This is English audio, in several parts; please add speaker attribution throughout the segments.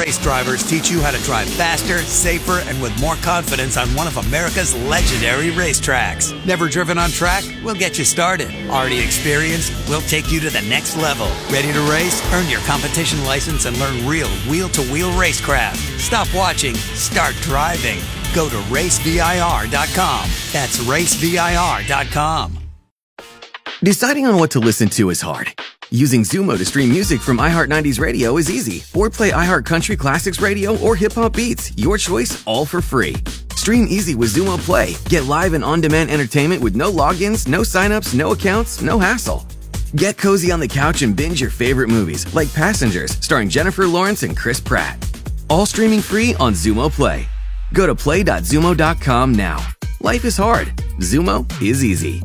Speaker 1: race drivers teach you how to drive faster, safer, and with more confidence on one of America's legendary racetracks. Never driven on track? We'll get you started. Already experienced? We'll take you to the next level. Ready to race? Earn your competition license and learn real wheel-to-wheel racecraft. Stop watching. Start driving. Go to racevir.com. That's racevir.com.
Speaker 2: Deciding on what to listen to is hard. Using Zumo to stream music from iHeart 90s Radio is easy. Or play iHeart Country Classics Radio or Hip Hop Beats. Your choice, all for free. Stream easy with Zumo Play. Get live and on-demand entertainment with no logins, no signups, no accounts, no hassle. Get cozy on the couch and binge your favorite movies like Passengers, starring Jennifer Lawrence and Chris Pratt. All streaming free on Zumo Play. Go to play.zumo.com now. Life is hard. Zumo is easy.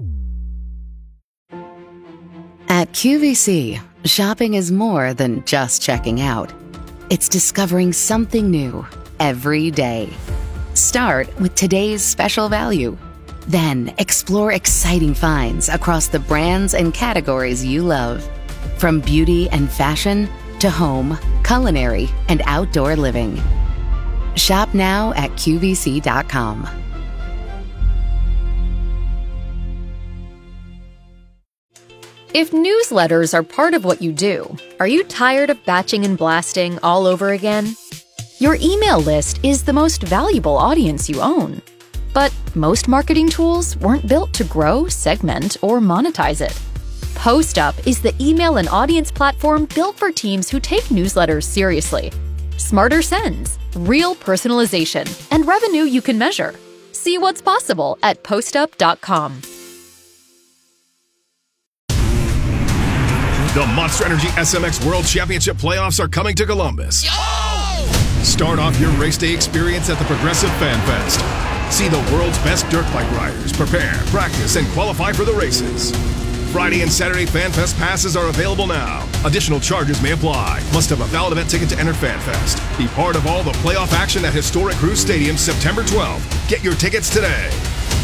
Speaker 3: At QVC, shopping is more than just checking out. It's discovering something new every day. Start with today's special value. Then explore exciting finds across the brands and categories you love. From beauty and fashion to home, culinary, and outdoor living. Shop now at QVC.com.
Speaker 4: If newsletters are part of what you do, are you tired of batching and blasting all over again? Your email list is the most valuable audience you own. But most marketing tools weren't built to grow, segment, or monetize it. PostUp is the email and audience platform built for teams who take newsletters seriously. Smarter sends, real personalization, and revenue you can measure. See what's possible at postup.com.
Speaker 5: The Monster Energy SMX World Championship playoffs are coming to Columbus. Yo! Start off your race day experience at the Progressive Fan Fest. See the world's best dirt bike riders prepare, practice, and qualify for the races. Friday and Saturday Fan Fest passes are available now. Additional charges may apply. Must have a valid event ticket to enter Fan Fest. Be part of all the playoff action at historic Cruise Stadium September 12th. Get your tickets today.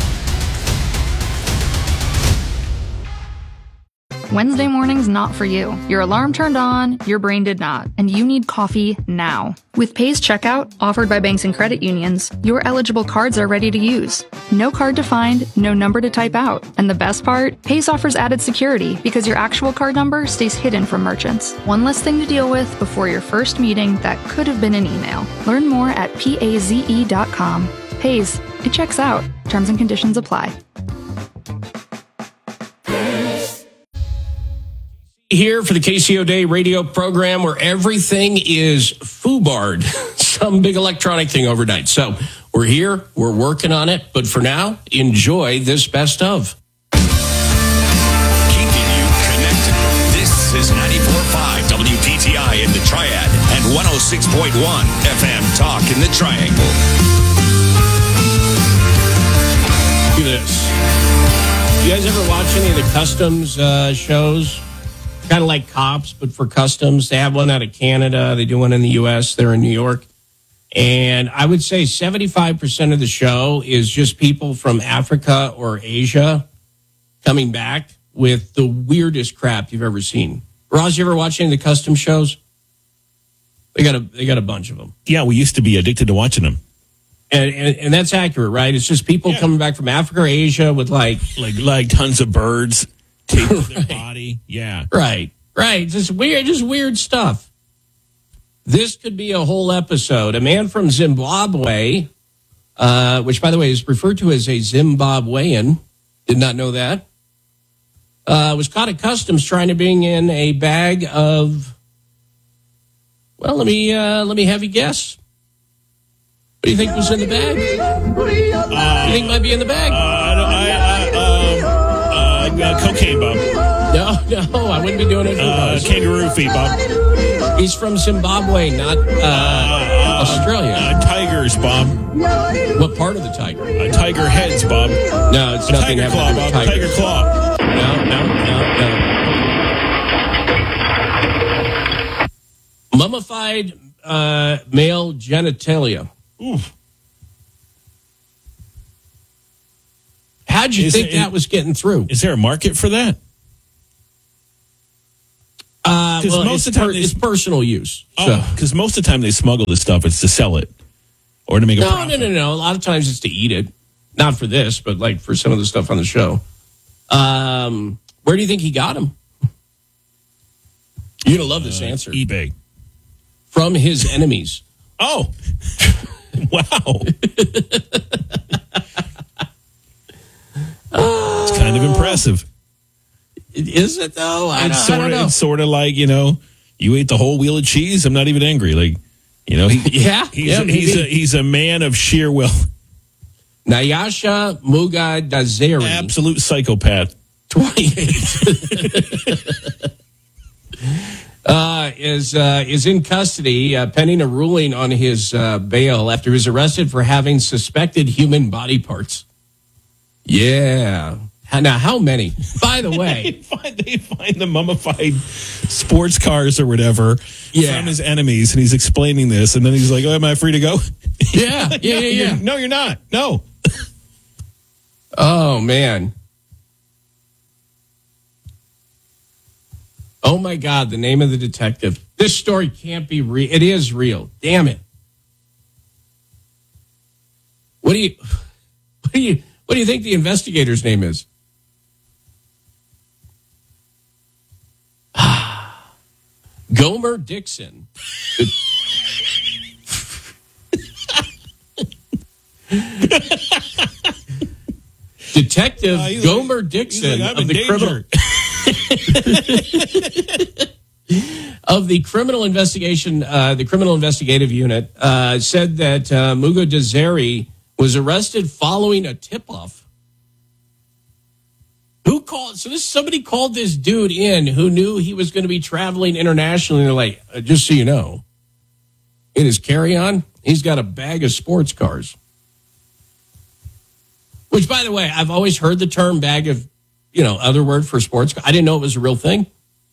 Speaker 6: Wednesday morning's not for you. Your alarm turned on, your brain did not, and you need coffee now. With Pays Checkout, offered by banks and credit unions, your eligible cards are ready to use. No card to find, no number to type out. And the best part? Pays offers added security because your actual card number stays hidden from merchants. One less thing to deal with before your first meeting that could have been an email. Learn more at paze.com. Pays. It checks out. Terms and conditions apply.
Speaker 7: Here for the KCO Day radio program where everything is FUBAR'd, some big electronic thing overnight. So we're here, we're working on it, but for now, enjoy this best of.
Speaker 8: Keeping you connected. This is 94.5 WPTI in the Triad and 106.1 FM Talk in the Triangle.
Speaker 7: Do this. You guys ever watch any of the customs shows? Kind of like Cops, but for customs. They have one out of Canada. They do one in the U.S. They're in New York. And I would say 75% of the show is just people from Africa or Asia coming back with the weirdest crap you've ever seen. Roz, you ever watch any of the custom shows? They got a bunch of them.
Speaker 9: Yeah, we used to be addicted to watching them.
Speaker 7: And that's accurate, right? It's just people coming back from Africa or Asia with like
Speaker 9: tons of birds taped to their body. Yeah.
Speaker 7: Right. Just weird stuff. This could be a whole episode. A man from Zimbabwe, which, by the way, is referred to as a Zimbabwean. Did not know that. Was caught at customs trying to bring in a bag of, well, let me have you guess. What do you think was in the bag? What do you think might be in the bag?
Speaker 9: Cocaine, Bob.
Speaker 7: No, I wouldn't be doing it.
Speaker 9: Kangaroo feet, Bob.
Speaker 7: He's from Zimbabwe, not Australia.
Speaker 9: Tigers, Bob.
Speaker 7: What part of the tiger?
Speaker 9: Tiger heads, Bob.
Speaker 7: No, it's nothing
Speaker 9: tiger claw, Bob. Tiger claw.
Speaker 7: No. Mummified male genitalia.
Speaker 9: Oof.
Speaker 7: How'd you think that was getting through?
Speaker 9: Is there a market for that?
Speaker 7: Well,
Speaker 9: most of the time
Speaker 7: it's personal use.
Speaker 9: Because most of the time they smuggle this stuff, it's to sell it or to make a profit.
Speaker 7: No. A lot of times it's to eat it. Not for this, but like for some of the stuff on the show. Where do you think he got them? You're going to love this answer.
Speaker 9: eBay.
Speaker 7: From his enemies.
Speaker 9: Oh. Wow. It's kind of impressive.
Speaker 7: Is it, though? I don't know.
Speaker 9: It's sort of like, you ate the whole wheel of cheese. I'm not even angry. Like, he's a man of sheer will.
Speaker 7: Nyasha Mugadazeri.
Speaker 9: Absolute psychopath.
Speaker 7: 28. Is in custody pending a ruling on his bail after he was arrested for having suspected human body parts. Yeah. Now, how many? By the way,
Speaker 9: they find the mummified sports cars or whatever from his enemies, and he's explaining this, and then he's like, "Oh, am I free to go?"
Speaker 7: Yeah.
Speaker 9: No, you're not. No.
Speaker 7: Oh man. Oh my God! The name of the detective. This story can't be real. It is real. Damn it. What do you think the investigator's name is? Gomer Dixon. Detective Gomer Dixon of the criminal of the criminal investigation, the criminal investigative unit said that Mugadazeri was arrested following a tip-off. Who called? So somebody called this dude in who knew he was going to be traveling internationally. And they're like, just so you know, in his carry-on, he's got a bag of sports cars. Which, by the way, I've always heard the term bag of, other word for sports car. I didn't know it was a real thing.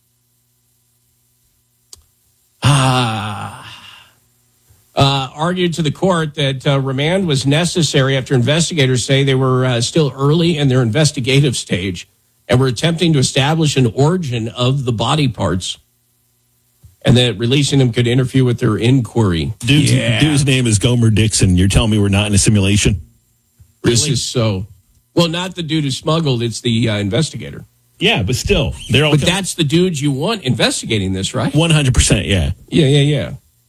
Speaker 7: Argued to the court that remand was necessary after investigators say they were still early in their investigative stage and were attempting to establish an origin of the body parts, and that releasing them could interfere with their inquiry.
Speaker 9: Dude's name is Gomer Dixon. You're telling me we're not in a simulation?
Speaker 7: This
Speaker 9: Really?
Speaker 7: is so. Well, not the dude who smuggled, it's the investigator.
Speaker 9: Yeah, but still. But
Speaker 7: that's the dude you want investigating this, right?
Speaker 9: 100%, yeah.
Speaker 7: Yeah.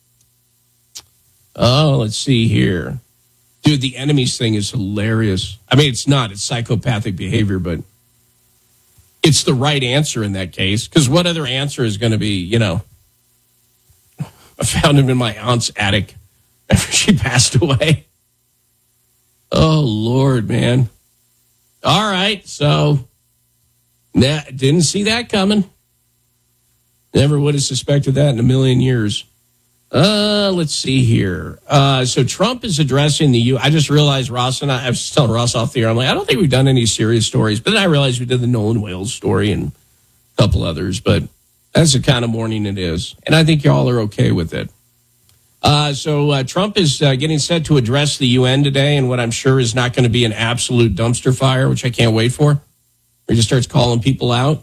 Speaker 7: Oh, let's see here. Dude, the enemies thing is hilarious. I mean, it's not. It's psychopathic behavior, but it's the right answer in that case. Because what other answer is going to be, I found him in my aunt's attic after she passed away. Oh, Lord, man. All right, so didn't see that coming. Never would have suspected that in a million years. Let's see here. So Trump is addressing the I just realized Ross and I was telling Ross off the air, I'm like, I don't think we've done any serious stories. But then I realized we did the Nolan Wales story and a couple others. But that's the kind of morning it is. And I think y'all are okay with it. So Trump is getting set to address the UN today, and what I'm sure is not going to be an absolute dumpster fire, which I can't wait for. He just starts calling people out.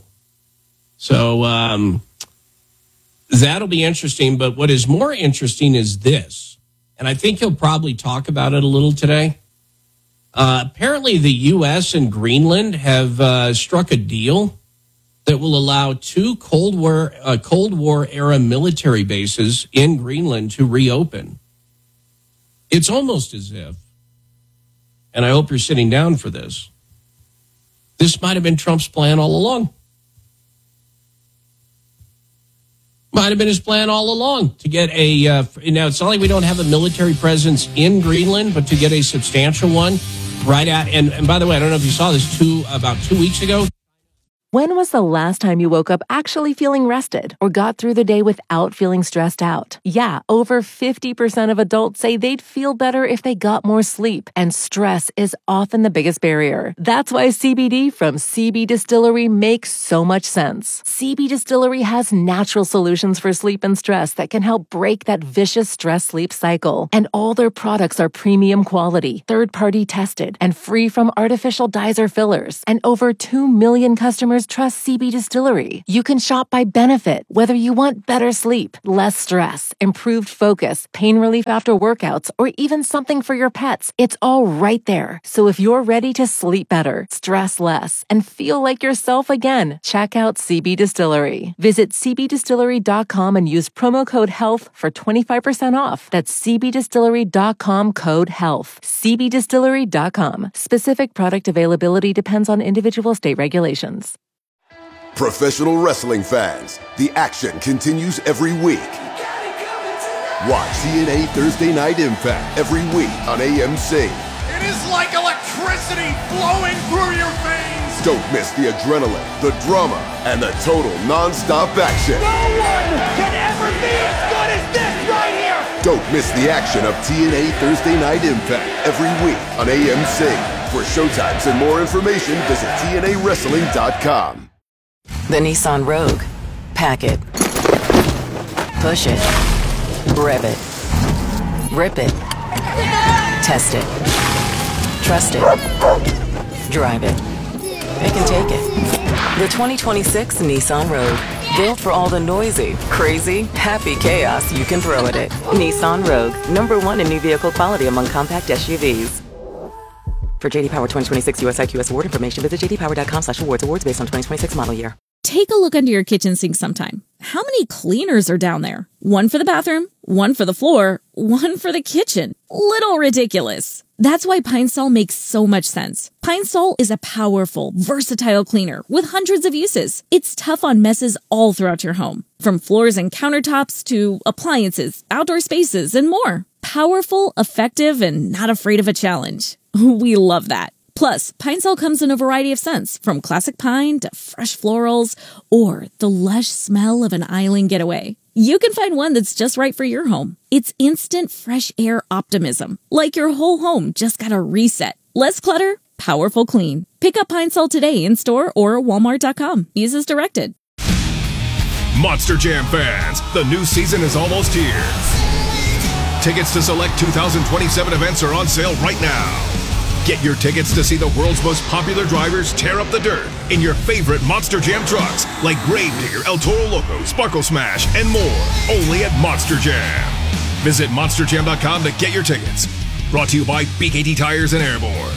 Speaker 7: So that'll be interesting. But what is more interesting is this, and I think he'll probably talk about it a little today. Apparently, the U.S. and Greenland have struck a deal that will allow 2 Cold War era military bases in Greenland to reopen. It's almost as if, and I hope you're sitting down for this might have been Trump's plan all along. Might have been his plan all along to get now it's not like we don't have a military presence in Greenland, but to get a substantial one right at, and by the way, I don't know if you saw this about 2 weeks ago.
Speaker 10: When was the last time you woke up actually feeling rested or got through the day without feeling stressed out? Yeah, over 50% of adults say they'd feel better if they got more sleep, and stress is often the biggest barrier. That's why CBD from CB Distillery makes so much sense. CB Distillery has natural solutions for sleep and stress that can help break that vicious stress-sleep cycle. And all their products are premium quality, third-party tested, and free from artificial dyes or fillers. And over 2 million customers customers trust CB Distillery. You can shop by benefit, whether you want better sleep, less stress, improved focus, pain relief after workouts, or even something for your pets. It's all right there. So if you're ready to sleep better, stress less, and feel like yourself again, check out CB Distillery. Visit cbdistillery.com and use promo code HEALTH for 25% off. That's cbdistillery.com, code HEALTH. cbdistillery.com. Specific product availability depends on individual state regulations.
Speaker 11: Professional wrestling fans, the action continues every week. Watch TNA Thursday Night Impact every week on AMC.
Speaker 12: It is like electricity flowing through your veins.
Speaker 11: Don't miss the adrenaline, the drama, and the total non-stop action.
Speaker 12: No one can ever be as good as this right here.
Speaker 11: Don't miss the action of TNA Thursday Night Impact every week on AMC. For showtimes and more information, visit TNAWrestling.com.
Speaker 13: The Nissan Rogue. Pack it. Push it. Rev it. Rip it. Test it. Trust it. Drive it. Pick and take it. The 2026 Nissan Rogue. Built for all the noisy, crazy, happy chaos you can throw at it. Nissan Rogue. #1 in new vehicle quality among compact SUVs. For JD Power 2026 US IQS award information, visit jdpower.com/awards. Awards based on 2026 model year.
Speaker 14: Take a look under your kitchen sink sometime. How many cleaners are down there? One for the bathroom, one for the floor, one for the kitchen. Little ridiculous. That's why Pine Sol makes so much sense. Pine Sol is a powerful, versatile cleaner with hundreds of uses. It's tough on messes all throughout your home, from floors and countertops to appliances, outdoor spaces, and more. Powerful, effective, and not afraid of a challenge. We love that. Plus, Pine Sol comes in a variety of scents, from classic pine to fresh florals, or the lush smell of an island getaway. You can find one that's just right for your home. It's instant fresh air optimism, like your whole home just got a reset. Less clutter, powerful clean. Pick up Pine Sol today in store or walmart.com. Use as directed.
Speaker 5: Monster Jam fans, the new season is almost here. Tickets to select 2027 events are on sale right now. Get your tickets to see the world's most popular drivers tear up the dirt in your favorite Monster Jam trucks like Gravedigger, El Toro Loco, Sparkle Smash, and more. Only at Monster Jam. Visit monsterjam.com to get your tickets. Brought to you by BKT Tires and Airborne.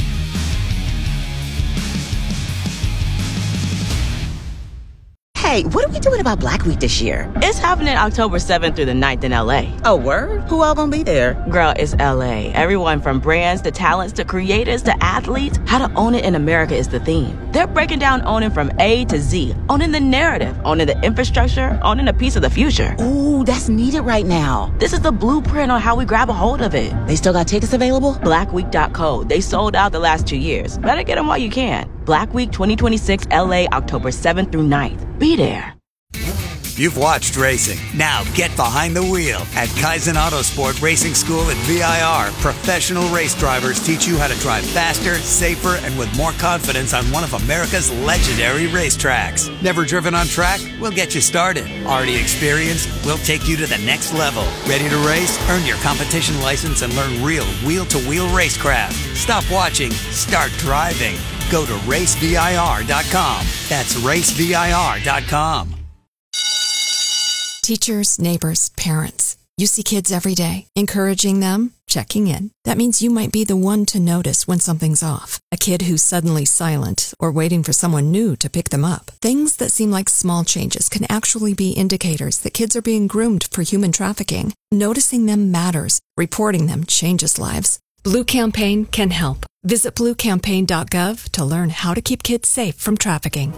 Speaker 15: Hey, what are we doing about Black Week this year?
Speaker 16: It's happening October 7th through the 9th in LA.
Speaker 15: Oh, word? Who all gonna be there?
Speaker 16: Girl, it's LA. Everyone from brands to talents to creators to athletes. How to own it in America is the theme. They're breaking down owning from A to Z. Owning the narrative, owning the infrastructure, owning a piece of the future.
Speaker 15: Ooh, that's needed right now.
Speaker 16: This is the blueprint on how we grab a hold of it.
Speaker 15: They still got tickets available?
Speaker 16: Blackweek.co. They sold out the last 2 years. Better get them while you can. Black Week 2026 LA, October 7th through 9th. Be there.
Speaker 1: You've watched racing. Now get behind the wheel. At Kaizen Autosport Racing School at VIR, professional race drivers teach you how to drive faster, safer, and with more confidence on one of America's legendary racetracks. Never driven on track? We'll get you started. Already experienced? We'll take you to the next level. Ready to race? Earn your competition license and learn real wheel-to-wheel racecraft. Stop watching. Start driving. Go to racevir.com. That's racevir.com.
Speaker 17: Teachers, neighbors, parents. You see kids every day. Encouraging them, checking in. That means you might be the one to notice when something's off. A kid who's suddenly silent or waiting for someone new to pick them up. Things that seem like small changes can actually be indicators that kids are being groomed for human trafficking. Noticing them matters. Reporting them changes lives. Blue Campaign can help. Visit bluecampaign.gov to learn how to keep kids safe from trafficking.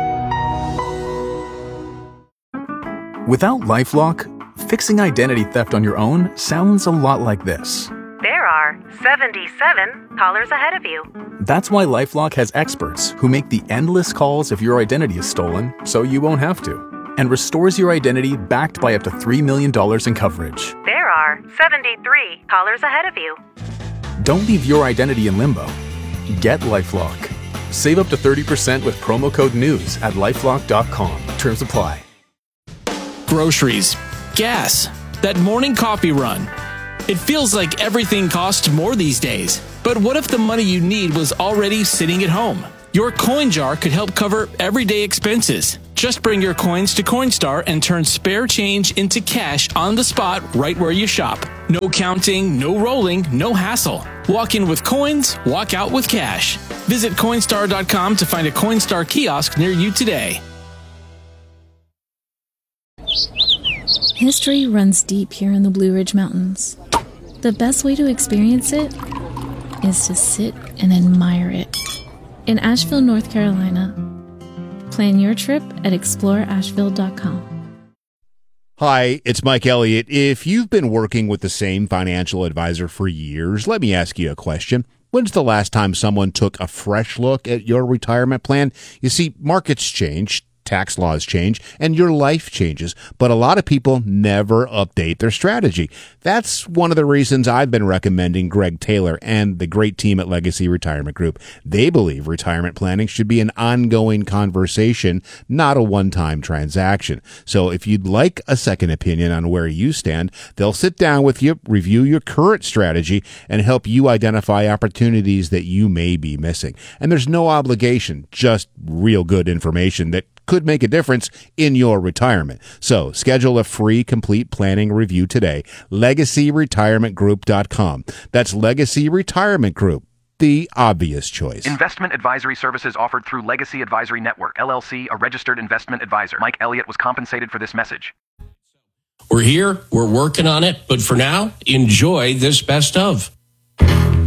Speaker 18: Without LifeLock, fixing identity theft on your own sounds a lot like this.
Speaker 19: There are 77 callers ahead of you.
Speaker 18: That's why LifeLock has experts who make the endless calls if your identity is stolen, so you won't have to, and restores your identity backed by up to $3 million in coverage.
Speaker 19: There are 73 callers ahead of you.
Speaker 18: Don't leave your identity in limbo. Get LifeLock. Save up to 30% with promo code NEWS at LifeLock.com. Terms apply.
Speaker 20: Groceries, gas, that morning coffee run. It feels like everything costs more these days. But what if the money you need was already sitting at home? Your coin jar could help cover everyday expenses. Just bring your coins to Coinstar and turn spare change into cash on the spot right where you shop. No counting, no rolling, no hassle. Walk in with coins, walk out with cash. Visit Coinstar.com to find a Coinstar kiosk near you today.
Speaker 14: History runs deep here in the Blue Ridge Mountains. The best way to experience it is to sit and admire it. In Asheville, North Carolina. Plan your trip at exploreasheville.com.
Speaker 21: Hi, it's Mike Elliott. If you've been working with the same financial advisor for years, let me ask you a question. When's the last time someone took a fresh look at your retirement plan? You see, markets change, tax laws change, and your life changes, but a lot of people never update their strategy. That's one of the reasons I've been recommending Greg Taylor and the great team at Legacy Retirement Group. They believe retirement planning should be an ongoing conversation, not a one-time transaction. So if you'd like a second opinion on where you stand, they'll sit down with you, review your current strategy, and help you identify opportunities that you may be missing. And there's no obligation, just real good information that could make a difference in your retirement. So schedule a free complete planning review today. LegacyRetirementGroup.com. That's Legacy Retirement Group, the obvious choice.
Speaker 22: Investment advisory services offered through Legacy Advisory Network, LLC, a registered investment advisor. Mike Elliott was compensated for this message.
Speaker 7: We're here, we're working on it, but for now, enjoy this best of.